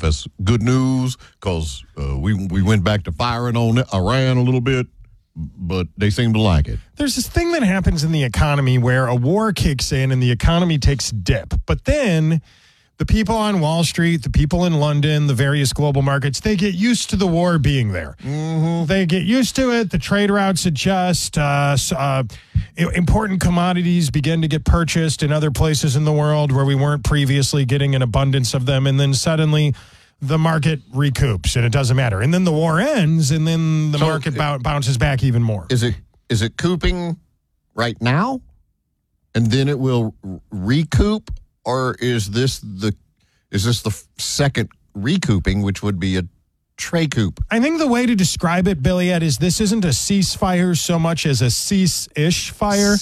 as good news because we went back to firing on Iran a little bit, but they seem to like it. There's this thing that happens in the economy where a war kicks in and the economy takes a dip. But then the people on Wall Street, the people in London, the various global markets, they get used to the war being there. Mm-hmm. They get used to it. The trade routes adjust. Important commodities begin to get purchased in other places in the world where we weren't previously getting an abundance of them. And then suddenly the market recoups and it doesn't matter. And then the war ends and then the market bounces back even more. Is it couping right now and then it will recoup? Or is this the second recouping, which would be a tray coup? I think the way to describe it, Billy Ed, is this isn't a ceasefire so much as a cease-ish fire.